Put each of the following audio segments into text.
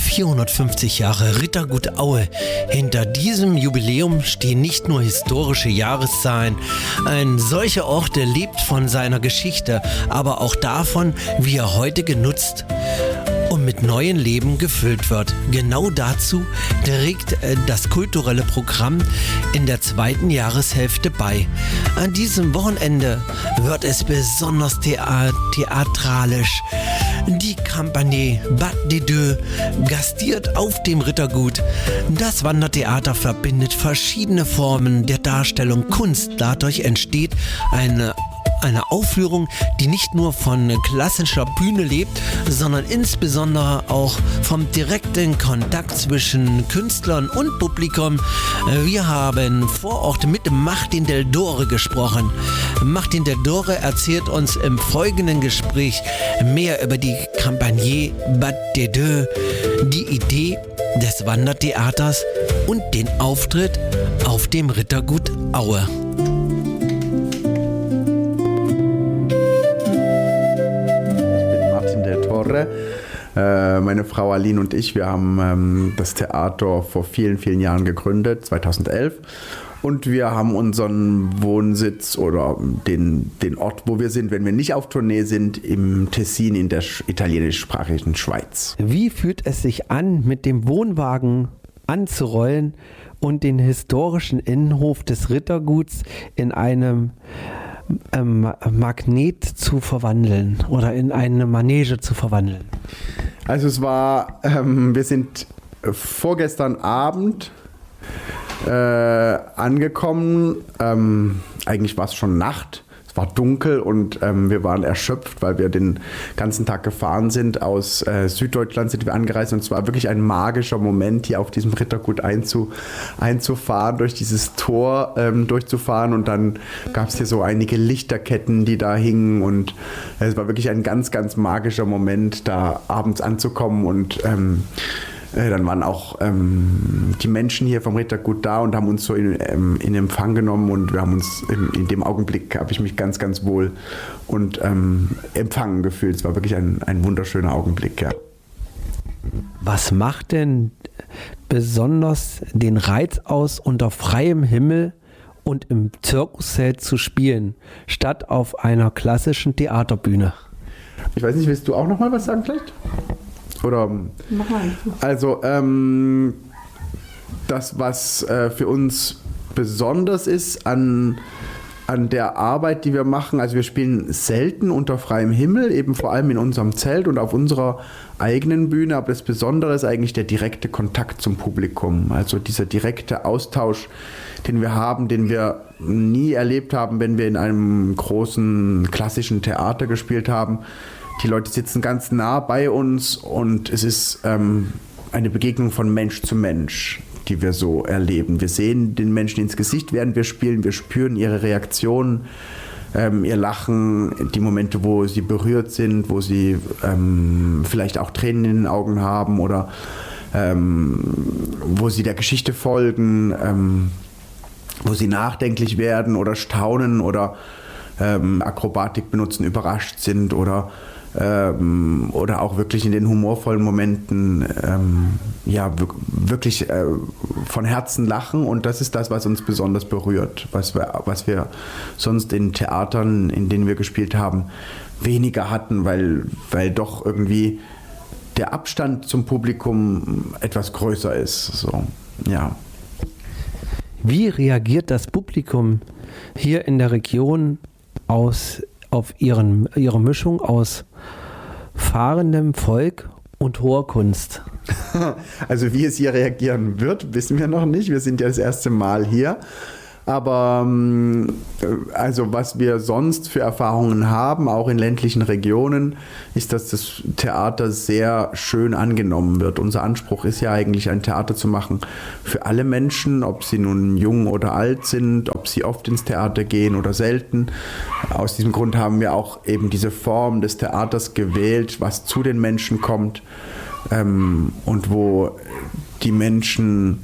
450 Jahre Rittergut Aue. Hinter diesem Jubiläum stehen nicht nur historische Jahreszahlen. Ein solcher Ort, der lebt von seiner Geschichte, aber auch davon, wie er heute genutzt und mit neuem Leben gefüllt wird. Genau dazu trägt das kulturelle Programm in der zweiten Jahreshälfte bei. An diesem Wochenende wird es besonders theatralisch. Die Compagnie Bat des Deux gastiert auf dem Rittergut. Das Wandertheater verbindet verschiedene Formen der Darstellung Kunst. Dadurch entsteht eine Aufführung, die nicht nur von klassischer Bühne lebt, sondern insbesondere auch vom direkten Kontakt zwischen Künstlern und Publikum. Wir haben vor Ort mit Martin Del Dore gesprochen. Martin Del Dore erzählt uns im folgenden Gespräch mehr über die Compagnie Bat des Deux, die Idee des Wandertheaters und den Auftritt auf dem Rittergut Aue. Meine Frau Aline und ich, wir haben das Theater vor vielen, vielen Jahren gegründet, 2011. Und wir haben unseren Wohnsitz oder den Ort, wo wir sind, wenn wir nicht auf Tournee sind, im Tessin in der italienischsprachigen Schweiz. Wie fühlt es sich an, mit dem Wohnwagen anzurollen und den historischen Innenhof des Ritterguts in einem Magnet zu verwandeln oder in eine Manege zu verwandeln? Also es war, wir sind vorgestern Abend angekommen, eigentlich war es schon Nacht, es war dunkel und wir waren erschöpft, weil wir den ganzen Tag gefahren sind. Aus Süddeutschland sind wir angereist und es war wirklich ein magischer Moment, hier auf diesem Rittergut einzufahren, durch dieses Tor durchzufahren, und dann gab es hier so einige Lichterketten, die da hingen, und es war wirklich ein ganz, ganz magischer Moment, da abends anzukommen, und dann waren auch die Menschen hier vom Rittergut da und haben uns so in Empfang genommen, und wir haben uns in dem Augenblick, habe ich mich ganz, ganz wohl und empfangen gefühlt. Es war wirklich ein wunderschöner Augenblick, ja. Was macht denn besonders den Reiz aus, unter freiem Himmel und im Zirkuszelt zu spielen, statt auf einer klassischen Theaterbühne? Ich weiß nicht, willst du auch noch mal was sagen vielleicht? Oder, also das, was für uns besonders ist an der Arbeit, die wir machen, also wir spielen selten unter freiem Himmel, eben vor allem in unserem Zelt und auf unserer eigenen Bühne, aber das Besondere ist eigentlich der direkte Kontakt zum Publikum, also dieser direkte Austausch, den wir haben, den wir nie erlebt haben, wenn wir in einem großen klassischen Theater gespielt haben. Die Leute sitzen ganz nah bei uns und es ist eine Begegnung von Mensch zu Mensch, die wir so erleben. Wir sehen den Menschen ins Gesicht, während wir spielen. Wir spüren ihre Reaktionen, ihr Lachen, die Momente, wo sie berührt sind, wo sie vielleicht auch Tränen in den Augen haben oder wo sie der Geschichte folgen, wo sie nachdenklich werden oder staunen oder Akrobatik benutzen, überrascht sind oder auch wirklich in den humorvollen Momenten wirklich von Herzen lachen, und das ist das, was uns besonders berührt, was wir sonst in Theatern, in denen wir gespielt haben, weniger hatten, weil doch irgendwie der Abstand zum Publikum etwas größer ist. So, ja. Wie reagiert das Publikum hier in der Region auf ihre Mischung aus fahrendem Volk und hoher Kunst? Also wie es hier reagieren wird, wissen wir noch nicht. Wir sind ja das erste Mal hier. Aber also was wir sonst für Erfahrungen haben, auch in ländlichen Regionen, ist, dass das Theater sehr schön angenommen wird. Unser Anspruch ist ja eigentlich, ein Theater zu machen für alle Menschen, ob sie nun jung oder alt sind, ob sie oft ins Theater gehen oder selten. Aus diesem Grund haben wir auch eben diese Form des Theaters gewählt, was zu den Menschen kommt und wo die Menschen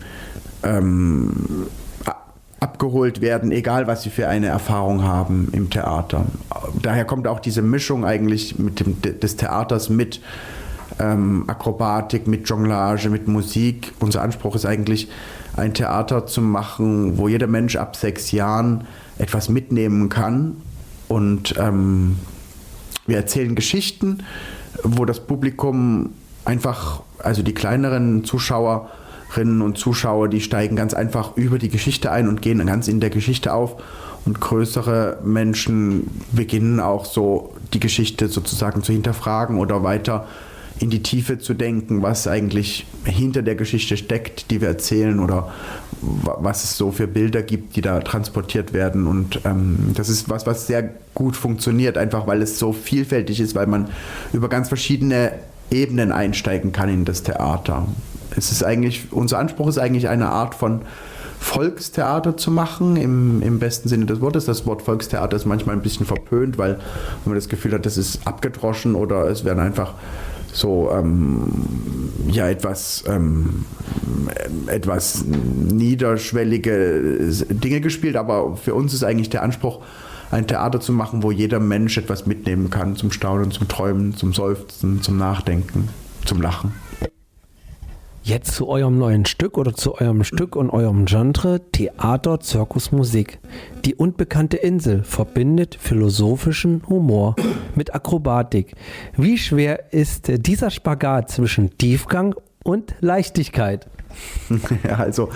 abgeholt werden, egal was sie für eine Erfahrung haben im Theater. Daher kommt auch diese Mischung eigentlich des Theaters mit Akrobatik, mit Jonglage, mit Musik. Unser Anspruch ist eigentlich, ein Theater zu machen, wo jeder Mensch ab 6 Jahren etwas mitnehmen kann. Und wir erzählen Geschichten, wo das Publikum einfach, also die kleineren Zuschauerinnen und Zuschauer, die steigen ganz einfach über die Geschichte ein und gehen ganz in der Geschichte auf. Und größere Menschen beginnen auch so die Geschichte sozusagen zu hinterfragen oder weiter in die Tiefe zu denken, was eigentlich hinter der Geschichte steckt, die wir erzählen, oder was es so für Bilder gibt, die da transportiert werden. Und das ist was sehr gut funktioniert, einfach weil es so vielfältig ist, weil man über ganz verschiedene Ebenen einsteigen kann in das Theater. Unser Anspruch ist eigentlich, eine Art von Volkstheater zu machen, im besten Sinne des Wortes. Das Wort Volkstheater ist manchmal ein bisschen verpönt, weil man das Gefühl hat, das ist abgedroschen oder es werden einfach so etwas niederschwellige Dinge gespielt, aber für uns ist eigentlich der Anspruch, ein Theater zu machen, wo jeder Mensch etwas mitnehmen kann, zum Staunen, zum Träumen, zum Seufzen, zum Nachdenken, zum Lachen. Jetzt zu eurem neuen Stück oder zu eurem Stück und eurem Genre Theater, Zirkus, Musik. Die unbekannte Insel verbindet philosophischen Humor mit Akrobatik. Wie schwer ist dieser Spagat zwischen Tiefgang und Leichtigkeit? Ja, also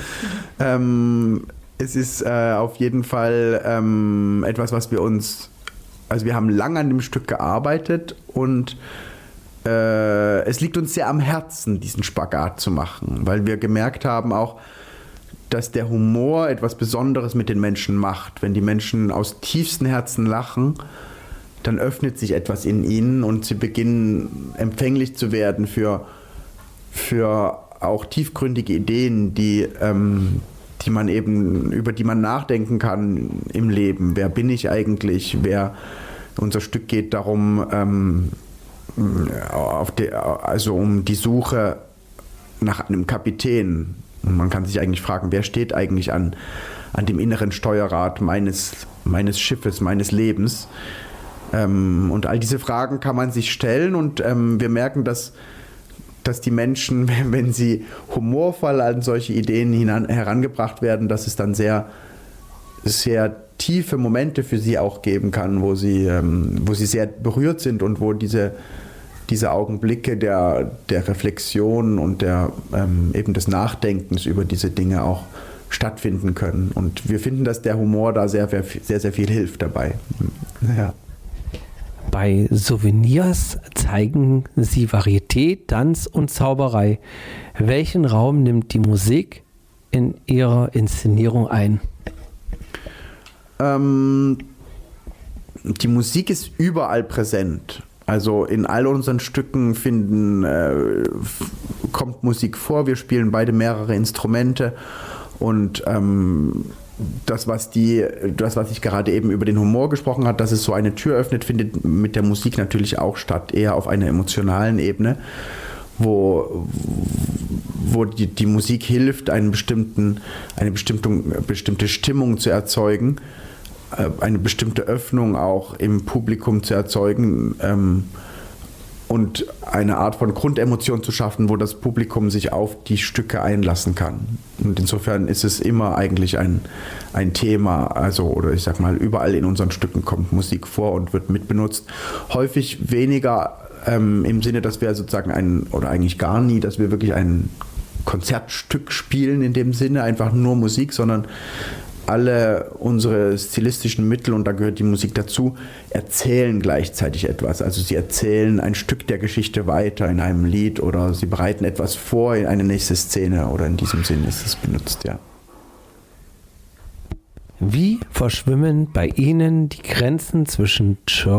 es ist auf jeden Fall etwas, was wir haben lange an dem Stück gearbeitet und es liegt uns sehr am Herzen, diesen Spagat zu machen, weil wir gemerkt haben auch, dass der Humor etwas Besonderes mit den Menschen macht. Wenn die Menschen aus tiefstem Herzen lachen, dann öffnet sich etwas in ihnen und sie beginnen empfänglich zu werden für auch tiefgründige Ideen, über die man nachdenken kann im Leben. Wer bin ich eigentlich? Unser Stück geht darum, um die Suche nach einem Kapitän. Und man kann sich eigentlich fragen, wer steht eigentlich an dem inneren Steuerrad meines Schiffes, meines Lebens? Und all diese Fragen kann man sich stellen und wir merken, dass die Menschen, wenn sie humorvoll an solche Ideen herangebracht werden, dass es dann sehr, sehr tiefe Momente für sie auch geben kann, wo sie sehr berührt sind und wo diese Augenblicke der Reflexion und eben des Nachdenkens über diese Dinge auch stattfinden können. Und wir finden, dass der Humor da sehr, sehr, sehr viel hilft dabei. Ja. Bei Souvenirs zeigen Sie Varieté, Tanz und Zauberei. Welchen Raum nimmt die Musik in Ihrer Inszenierung ein? Die Musik ist überall präsent. Also in all unseren Stücken kommt Musik vor. Wir spielen beide mehrere Instrumente und das, was ich gerade eben über den Humor gesprochen habe, dass es so eine Tür öffnet, findet mit der Musik natürlich auch statt, eher auf einer emotionalen Ebene, wo die Musik hilft, eine bestimmte Stimmung zu erzeugen, eine bestimmte Öffnung auch im Publikum zu erzeugen und eine Art von Grundemotion zu schaffen, wo das Publikum sich auf die Stücke einlassen kann. Und insofern ist es immer eigentlich ein Thema, oder ich sag mal, überall in unseren Stücken kommt Musik vor und wird mitbenutzt. Häufig weniger im Sinne, dass wir sozusagen oder eigentlich gar nie, dass wir wirklich ein Konzertstück spielen in dem Sinne, einfach nur Musik, sondern alle unsere stilistischen Mittel, und da gehört die Musik dazu, erzählen gleichzeitig etwas. Also sie erzählen ein Stück der Geschichte weiter in einem Lied oder sie bereiten etwas vor in eine nächste Szene, oder in diesem Sinn ist es benutzt, ja. Wie verschwimmen bei Ihnen die Grenzen zwischen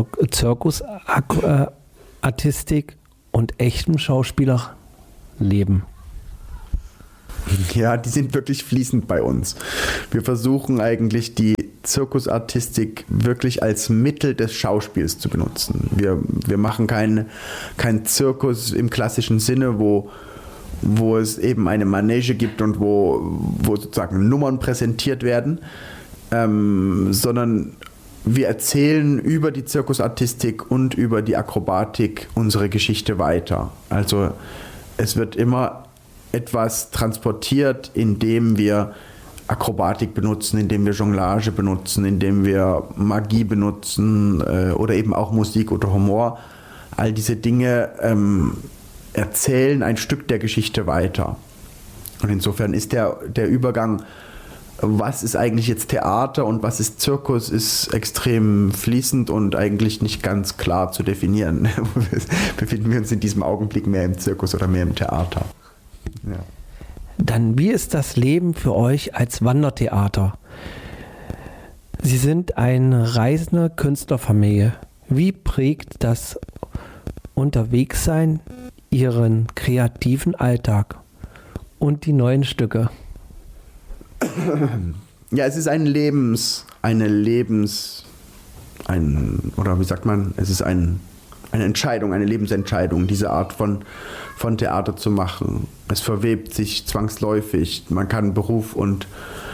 Zirkusartistik und echtem Schauspielerleben? Ja, die sind wirklich fließend bei uns. Wir versuchen eigentlich die Zirkusartistik wirklich als Mittel des Schauspiels zu benutzen. Wir machen kein Zirkus im klassischen Sinne, wo es eben eine Manege gibt und wo sozusagen Nummern präsentiert werden, sondern wir erzählen über die Zirkusartistik und über die Akrobatik unsere Geschichte weiter. Also es wird immer etwas transportiert, indem wir Akrobatik benutzen, indem wir Jonglage benutzen, indem wir Magie benutzen oder eben auch Musik oder Humor. All diese Dinge erzählen ein Stück der Geschichte weiter. Und insofern ist der Übergang, was ist eigentlich jetzt Theater und was ist Zirkus, ist extrem fließend und eigentlich nicht ganz klar zu definieren. Befinden wir uns in diesem Augenblick mehr im Zirkus oder mehr im Theater? Ja. Dann, wie ist das Leben für euch als Wandertheater? Sie sind eine reisende Künstlerfamilie. Wie prägt das Unterwegssein Ihren kreativen Alltag und die neuen Stücke? Ja, es ist es ist eine Entscheidung, eine Lebensentscheidung, diese Art von Theater zu machen. Es verwebt sich zwangsläufig. Man kann Beruf und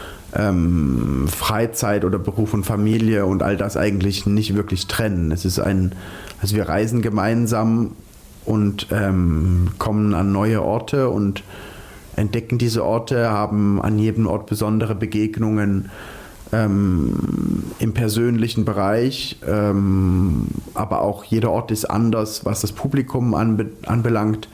Freizeit oder Beruf und Familie und all das eigentlich nicht wirklich trennen. Also wir reisen gemeinsam und kommen an neue Orte und entdecken diese Orte, haben an jedem Ort besondere Begegnungen im persönlichen Bereich, aber auch jeder Ort ist anders, was das Publikum anbelangt.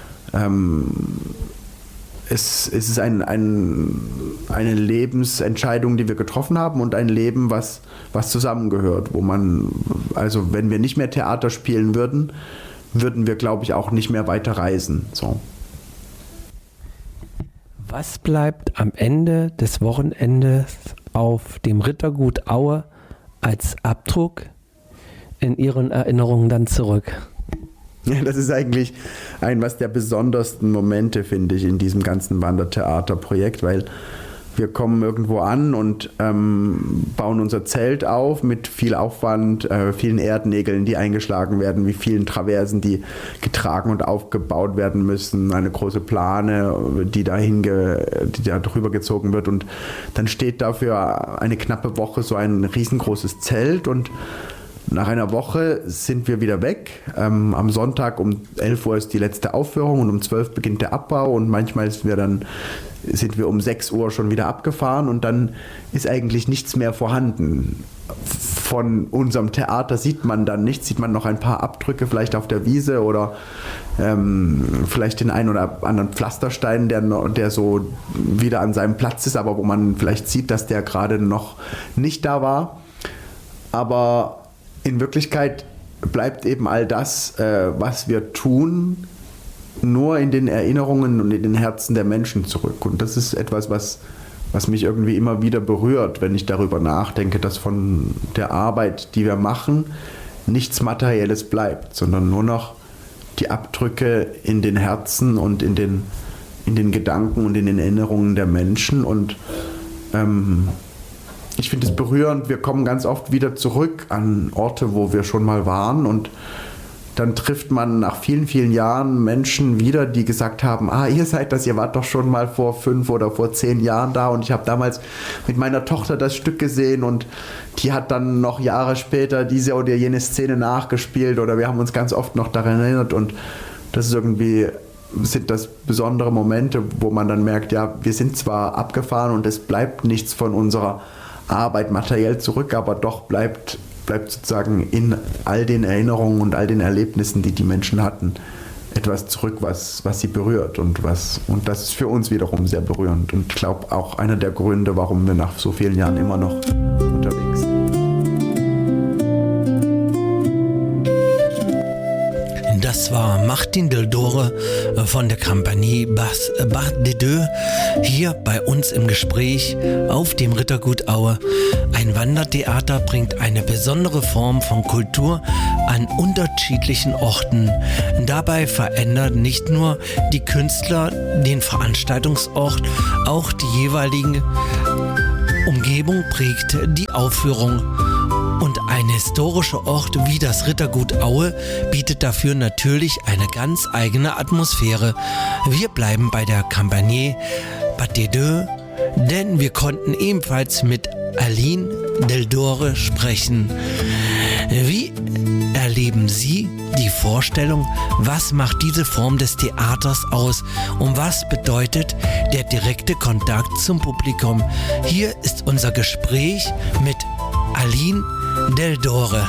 Es ist eine Lebensentscheidung, die wir getroffen haben und ein Leben, was zusammengehört, also wenn wir nicht mehr Theater spielen würden wir, glaube ich, auch nicht mehr weiter reisen. So. Was bleibt am Ende des Wochenendes auf dem Rittergut Aue als Abdruck in Ihren Erinnerungen dann zurück? Ja, das ist eigentlich was der besondersten Momente, finde ich, in diesem ganzen Wandertheaterprojekt, weil wir kommen irgendwo an und bauen unser Zelt auf mit viel Aufwand, vielen Erdnägeln, die eingeschlagen werden, wie vielen Traversen, die getragen und aufgebaut werden müssen, eine große Plane, die da drüber gezogen wird, und dann steht da für eine knappe Woche so ein riesengroßes Zelt, und nach einer Woche sind wir wieder weg. Am Sonntag um 11 Uhr ist die letzte Aufführung und um 12 Uhr beginnt der Abbau, und manchmal sind wir um 6 Uhr schon wieder abgefahren, und dann ist eigentlich nichts mehr vorhanden. Von unserem Theater sieht man dann nichts, sieht man noch ein paar Abdrücke vielleicht auf der Wiese oder vielleicht den einen oder anderen Pflasterstein, der so wieder an seinem Platz ist, aber wo man vielleicht sieht, dass der gerade noch nicht da war. Aber in Wirklichkeit bleibt eben all das, was wir tun, nur in den Erinnerungen und in den Herzen der Menschen zurück. Und das ist etwas, was mich irgendwie immer wieder berührt, wenn ich darüber nachdenke, dass von der Arbeit, die wir machen, nichts Materielles bleibt, sondern nur noch die Abdrücke in den Herzen und in den Gedanken und in den Erinnerungen der Menschen. Und ich finde es berührend, wir kommen ganz oft wieder zurück an Orte, wo wir schon mal waren, und dann trifft man nach vielen, vielen Jahren Menschen wieder, die gesagt haben, ihr wart doch schon mal vor 5 oder vor 10 Jahren da, und ich habe damals mit meiner Tochter das Stück gesehen, und die hat dann noch Jahre später diese oder jene Szene nachgespielt, oder wir haben uns ganz oft noch daran erinnert, und das ist sind das besondere Momente, wo man dann merkt, ja, wir sind zwar abgefahren und es bleibt nichts von unserer Arbeit materiell zurück, aber doch bleibt sozusagen in all den Erinnerungen und all den Erlebnissen, die die Menschen hatten, etwas zurück, was sie berührt, und das ist für uns wiederum sehr berührend, und ich glaube auch einer der Gründe, warum wir nach so vielen Jahren immer noch unterwegs sind. Das war Martin Dildore von der Compagnie Bas de Deux hier bei uns im Gespräch auf dem Rittergut Aue. Ein Wandertheater bringt eine besondere Form von Kultur an unterschiedlichen Orten. Dabei verändert nicht nur die Künstler den Veranstaltungsort, auch die jeweilige Umgebung prägt die Aufführung. Und ein historischer Ort wie das Rittergut Aue bietet dafür natürlich eine ganz eigene Atmosphäre. Wir bleiben bei der Compagnie Bas de Deux, denn wir konnten ebenfalls mit Aline del Dore sprechen. Wie erleben Sie die Vorstellung? Was macht diese Form des Theaters aus? Und was bedeutet der direkte Kontakt zum Publikum? Hier ist unser Gespräch mit Aline del Dore.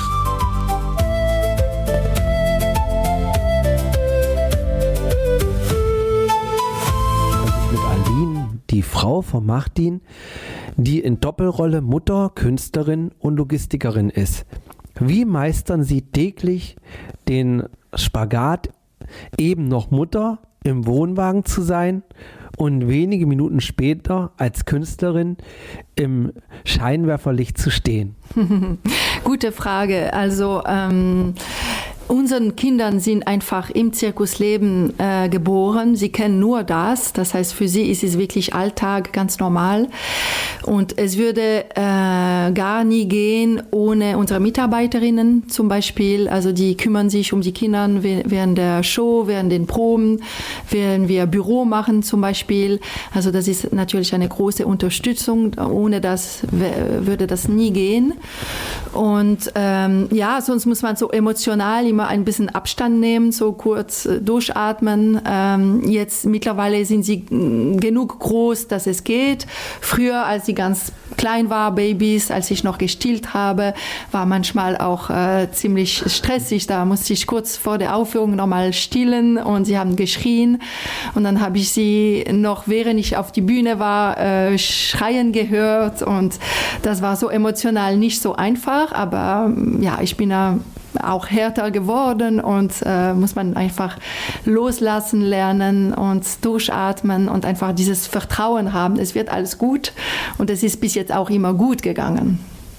Mit Aline, die Frau von Martin, die in Doppelrolle Mutter, Künstlerin und Logistikerin ist. Wie meistern Sie täglich den Spagat, eben noch Mutter im Wohnwagen zu sein und wenige Minuten später als Künstlerin im Scheinwerferlicht zu stehen? Gute Frage. Also unseren Kindern sind einfach im Zirkusleben geboren. Sie kennen nur das. Das heißt, für sie ist es wirklich Alltag, ganz normal. Und es würde gar nie gehen ohne unsere Mitarbeiterinnen zum Beispiel. Also die kümmern sich um die Kinder während der Show, während den Proben, während wir Büro machen zum Beispiel. Also das ist natürlich eine große Unterstützung. Ohne das würde das nie gehen. Und ja, sonst muss man so emotional immer ein bisschen Abstand nehmen, so kurz durchatmen. Jetzt mittlerweile sind sie genug groß, dass es geht. Früher, als sie ganz klein war, Babys, als ich noch gestillt habe, war manchmal auch ziemlich stressig. Da musste ich kurz vor der Aufführung nochmal stillen und sie haben geschrien. Und dann habe ich sie noch, während ich auf die Bühne war, schreien gehört. Und das war so emotional nicht so einfach. Aber ja, ich bin ja auch härter geworden und muss man einfach loslassen lernen und durchatmen und einfach dieses Vertrauen haben. Es wird alles gut und es ist bis jetzt auch immer gut gegangen.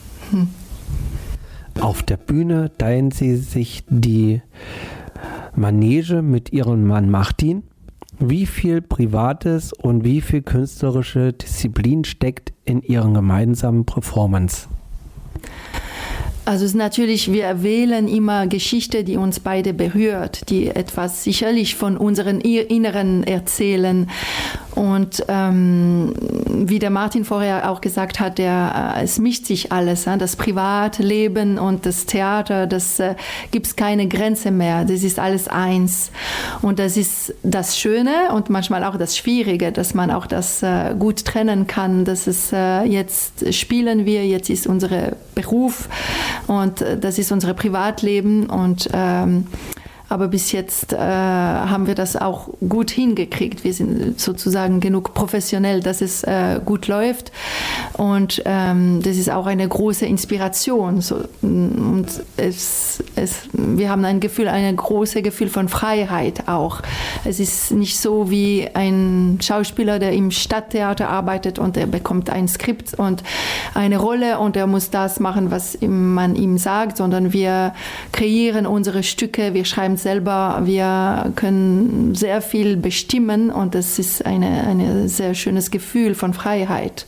Auf der Bühne teilen Sie sich die Manege mit Ihrem Mann Martin. Wie viel Privates und wie viel künstlerische Disziplin steckt in Ihren gemeinsamen Performance? Also es ist natürlich, wir wählen immer Geschichte, die uns beide berührt, die etwas sicherlich von unseren Inneren erzählen. Und wie der Martin vorher auch gesagt hat, es mischt sich alles, das Privatleben und das Theater, das gibt es keine Grenze mehr, das ist alles eins. Und das ist das Schöne und manchmal auch das Schwierige, dass man auch das gut trennen kann, dass es jetzt spielen wir, jetzt ist unser Beruf und das ist unser Privatleben und aber bis jetzt haben wir das auch gut hingekriegt. Wir sind sozusagen genug professionell, dass es gut läuft. Und das ist auch eine große Inspiration. Und wir haben ein großes Gefühl von Freiheit auch. Es ist nicht so wie ein Schauspieler, der im Stadttheater arbeitet und er bekommt ein Skript und eine Rolle und er muss das machen, was man ihm sagt, sondern wir kreieren unsere Stücke, wir schreiben selber, wir können sehr viel bestimmen und das ist ein sehr schönes Gefühl von Freiheit.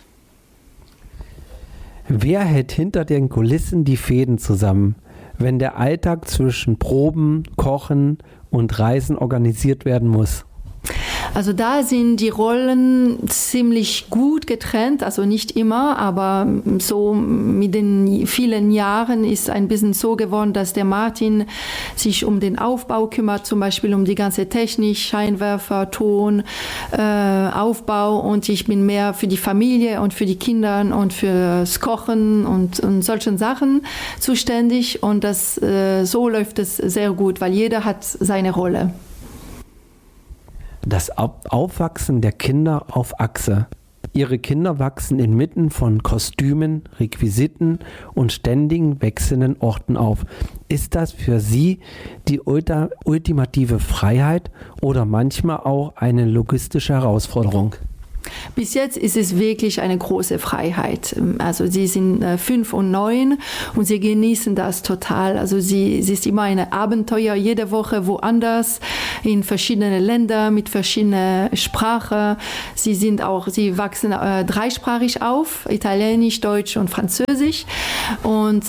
Wer hält hinter den Kulissen die Fäden zusammen, wenn der Alltag zwischen Proben, Kochen und Reisen organisiert werden muss? Also da sind die Rollen ziemlich gut getrennt, also nicht immer, aber so mit den vielen Jahren ist ein bisschen so geworden, dass der Martin sich um den Aufbau kümmert, zum Beispiel um die ganze Technik, Scheinwerfer, Ton, Aufbau und ich bin mehr für die Familie und für die Kinder und fürs Kochen und solchen Sachen zuständig und so läuft es sehr gut, weil jeder hat seine Rolle. Das Aufwachsen der Kinder auf Achse. Ihre Kinder wachsen inmitten von Kostümen, Requisiten und ständigen wechselnden Orten auf. Ist das für Sie die ultimative Freiheit oder manchmal auch eine logistische Herausforderung? Bis jetzt ist es wirklich eine große Freiheit. Also sie sind 5 und 9 und sie genießen das total. Also sie ist immer ein Abenteuer, jede Woche woanders, in verschiedene Länder, mit verschiedenen Sprachen. Sie wachsen dreisprachig auf, Italienisch, Deutsch und Französisch. Und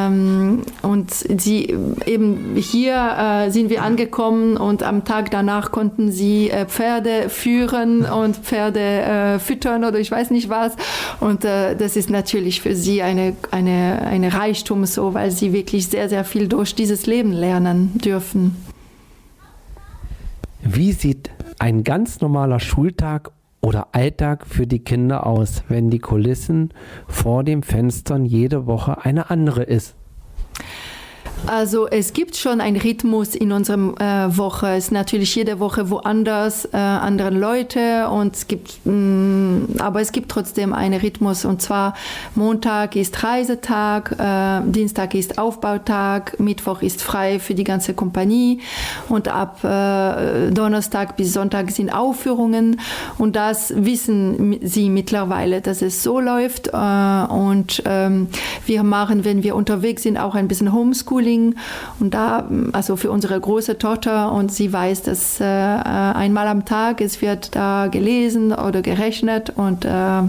sie eben hier sind wir angekommen und am Tag danach konnten sie Pferde führen und Pferde füttern oder ich weiß nicht was. Und das ist natürlich für sie eine Reichtum so, weil sie wirklich sehr, sehr viel durch dieses Leben lernen dürfen. Wie sieht ein ganz normaler Schultag oder Alltag für die Kinder aus, wenn die Kulissen vor den Fenstern jede Woche eine andere ist? Also es gibt schon einen Rhythmus in unserer Woche. Es ist natürlich jede Woche woanders, andere Leute und aber es gibt trotzdem einen Rhythmus. Und zwar Montag ist Reisetag, Dienstag ist Aufbautag, Mittwoch ist frei für die ganze Kompanie und ab Donnerstag bis Sonntag sind Aufführungen. Und das wissen sie mittlerweile, dass es so läuft. Und wir machen, wenn wir unterwegs sind, auch ein bisschen Homeschooling. Und da, also für unsere große Tochter, und sie weiß, dass einmal am Tag es wird da gelesen oder gerechnet und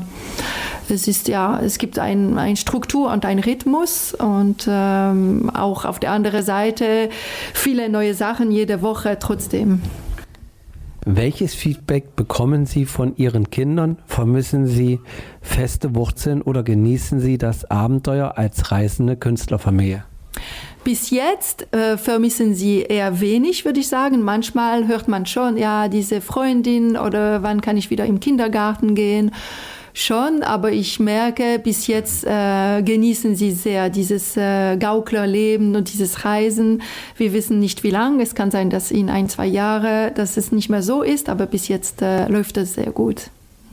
es gibt eine Struktur und einen Rhythmus und auch auf der anderen Seite viele neue Sachen jede Woche trotzdem. Welches Feedback bekommen Sie von Ihren Kindern? Vermissen Sie feste Wurzeln oder genießen Sie das Abenteuer als reisende Künstlerfamilie? Bis jetzt vermissen sie eher wenig, würde ich sagen. Manchmal hört man schon, ja, diese Freundin oder wann kann ich wieder im Kindergarten gehen. Schon, aber ich merke, bis jetzt genießen sie sehr dieses Gauklerleben und dieses Reisen. Wir wissen nicht, wie lange. Es kann sein, dass in 1-2 Jahren, dass es nicht mehr so ist, aber bis jetzt läuft es sehr gut.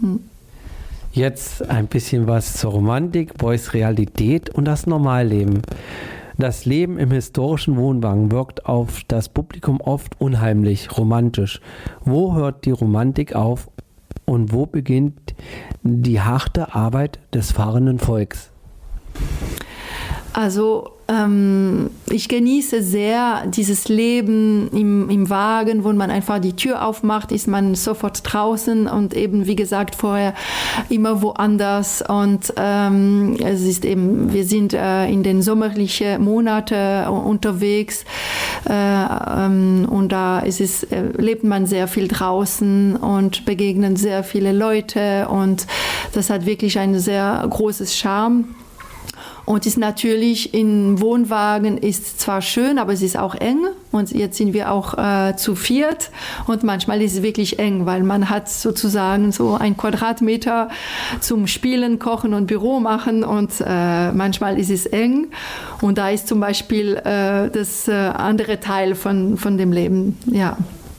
Jetzt ein bisschen was zur Romantik, Voice Realität und das Normalleben. Das Leben im historischen Wohnwagen wirkt auf das Publikum oft unheimlich, romantisch. Wo hört die Romantik auf und wo beginnt die harte Arbeit des fahrenden Volks? Also ich genieße sehr dieses Leben im Wagen, wo man einfach die Tür aufmacht, ist man sofort draußen und eben, wie gesagt, vorher immer woanders. Und es ist eben, wir sind in den sommerlichen Monaten unterwegs und da lebt man sehr viel draußen und begegnet sehr viele Leute und das hat wirklich einen sehr großes Charme. Und ist natürlich im Wohnwagen ist zwar schön, aber es ist auch eng. Und jetzt sind wir auch zu viert. Und manchmal ist es wirklich eng, weil man hat sozusagen so 1 Quadratmeter zum Spielen, Kochen und Büro machen. Und manchmal ist es eng. Und da ist zum Beispiel das andere Teil von dem Leben, ja.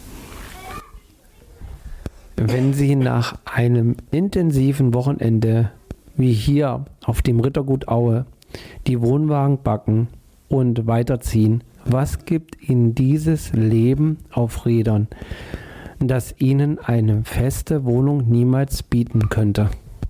Wenn Sie nach einem intensiven Wochenende wie hier auf dem Rittergut Aue die Wohnwagen backen und weiterziehen, was gibt Ihnen dieses Leben auf Rädern, das Ihnen eine feste Wohnung niemals bieten könnte?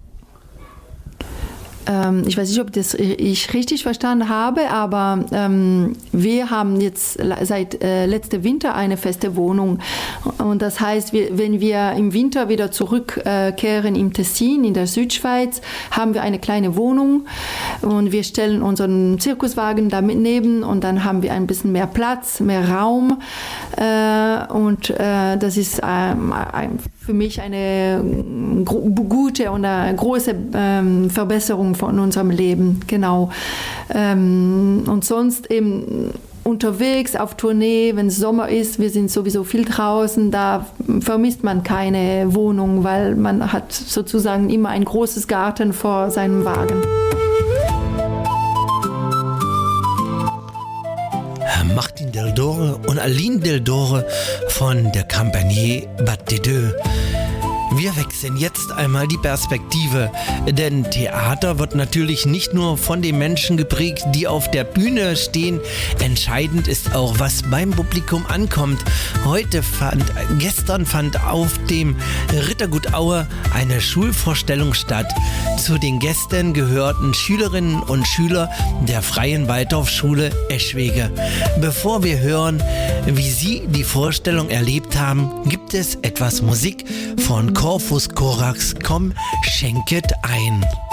Ich weiß nicht, ob ich richtig verstanden habe, aber wir haben jetzt seit letztem Winter eine feste Wohnung. Und das heißt, wenn wir im Winter wieder zurückkehren im Tessin, in der Südschweiz, haben wir eine kleine Wohnung und wir stellen unseren Zirkuswagen da neben und dann haben wir ein bisschen mehr Platz, mehr Raum. Und das ist für mich eine gute und eine große Verbesserung von unserem Leben, genau. Und sonst eben unterwegs auf Tournee, wenn es Sommer ist, wir sind sowieso viel draußen, da vermisst man keine Wohnung, weil man hat sozusagen immer ein großes Garten vor seinem Wagen. Martin Deldore und Aline Deldore von der Compagnie Bad de Deux. Wir wechseln jetzt einmal die Perspektive, denn Theater wird natürlich nicht nur von den Menschen geprägt, die auf der Bühne stehen. Entscheidend ist auch, was beim Publikum ankommt. Gestern fand auf dem Rittergut Aue eine Schulvorstellung statt. Zu den Gästen gehörten Schülerinnen und Schüler der Freien Waldorfschule Eschwege. Bevor wir hören, wie sie die Vorstellung erlebt haben, gibt es etwas Musik von Corpus Corax, komm, schenket ein.